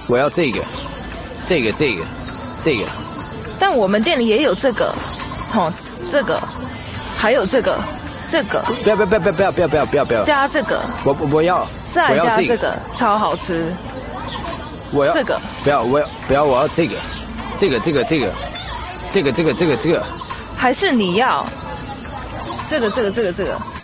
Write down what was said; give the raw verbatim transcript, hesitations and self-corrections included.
我要这个，这个，这个，这个。 但我们店里也有这个，哦，这个，还有这个，这个。 不要不要不要不要不要不要不要不要。 加这个。 我我我要。 再加这个，超好吃。 我要这个。 不要我要不要我要这个，这个这个这个，这个这个这个这个。 还是你要？这个这个这个这个。